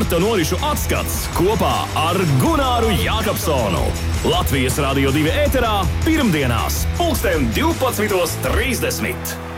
sporta norišu atskats kopā ar Gunāru Jākapsonu. Latvijas Radio 2 ēterā pirmdienās 12:30.